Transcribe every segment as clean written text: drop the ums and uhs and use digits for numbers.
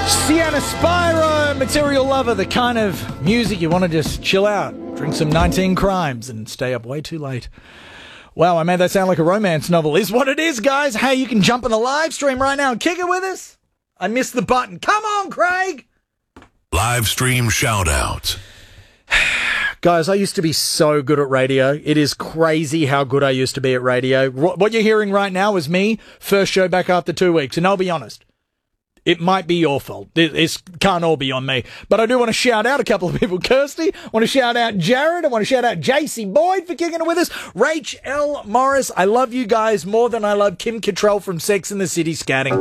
Sienna Spyro, Material Lover, the kind of music you want to just chill out, drink some 19 Crimes and stay up way too late. Wow, I made that sound like a romance novel. Is what it is, guys. Hey, you can jump in the live stream right now and kick it with us. I missed the button. Come on, Craig. Live stream shout out. Guys, I used to be so good at radio. It is crazy how good I used to be at radio. What you're hearing right now is me, first show back after 2 weeks. And I'll be honest, it might be your fault. It can't all be on me. But I do want to shout out a couple of people. Kirsty, I want to shout out Jared. I want to shout out JC Boyd for kicking it with us. Rach L. Morris, I love you guys more than I love Kim Cattrall from Sex and the City scatting.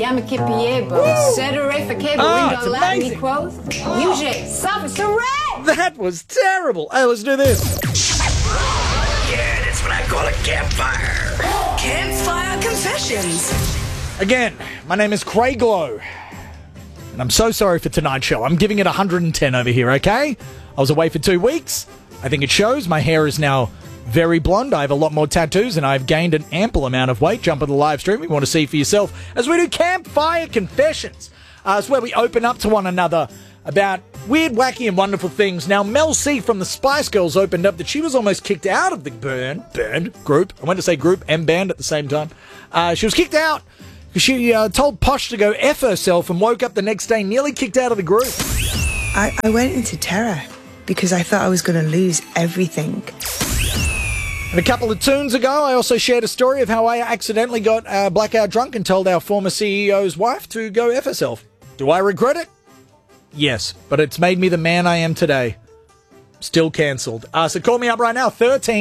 That was terrible. Hey, let's do this. Yeah, that's what I call a campfire. Campfire Confessions. Again, my name is Craig Lowe, and I'm so sorry for tonight's show. I'm giving it 110 over here, okay? I was away for 2 weeks. I think it shows. My hair is now very blonde. I have a lot more tattoos, and I've gained an ample amount of weight. Jump on the live stream. We want to see for yourself as we do Campfire Confessions. It's where we open up to one another about weird, wacky, and wonderful things. Now, Mel C from the Spice Girls opened up that she was almost kicked out of the band group. I went to say group and band at the same time. She was kicked out. She told Posh to go F herself and woke up the next day nearly kicked out of the group. I went into terror because I thought I was going to lose everything. And a couple of tunes ago, I also shared a story of how I accidentally got blackout drunk and told our former CEO's wife to go F herself. Do I regret it? Yes, but it's made me the man I am today. Still cancelled. So call me up right now,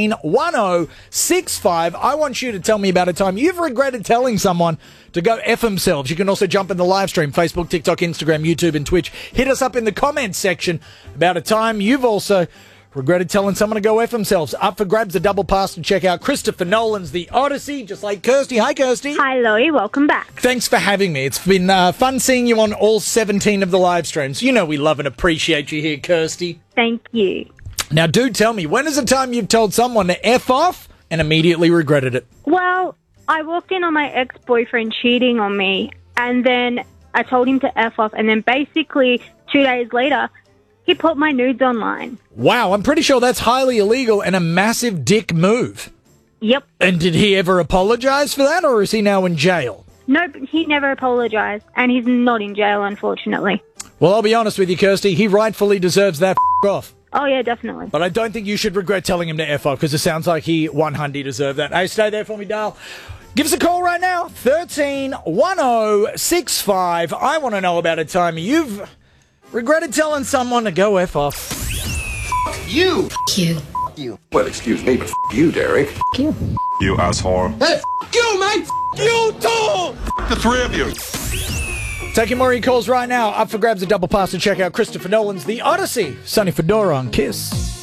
131065. I want you to tell me about a time you've regretted telling someone to go F themselves. You can also jump in the live stream, Facebook, TikTok, Instagram, YouTube, and Twitch. Hit us up in the comments section about a time you've also regretted telling someone to go F themselves. Up for grabs, a double pass to check out Christopher Nolan's The Odyssey, just like Kirsty. Hi, Kirsty. Hi, Loie. Welcome back. Thanks for having me. It's been fun seeing you on all 17 of the live streams. You know we love and appreciate you here, Kirsty. Thank you. Now, do tell me, when is the time you've told someone to F off and immediately regretted it? Well, I walked in on my ex-boyfriend cheating on me, and then I told him to F off, and then basically 2 days later, he put my nudes online. Wow, I'm pretty sure that's highly illegal and a massive dick move. Yep. And did he ever apologize for that, or is he now in jail? Nope, he never apologized, and he's not in jail, unfortunately. Well, I'll be honest with you, Kirsty, he rightfully deserves that off. Oh, yeah, definitely. But I don't think you should regret telling him to F off, because it sounds like he 100 deserved that. Hey, stay there for me, Dale. Give us a call right now, 131065. I want to know about a time you've regretted telling someone to go F off. You. You. You. Well, excuse me, but you, Derek. You. You asshole. Hey, you, mate. You too. The three of you. Taking more of your calls right now. Up for grabs, a double pass to check out Christopher Nolan's The Odyssey. Sonny Fedora on Kiss.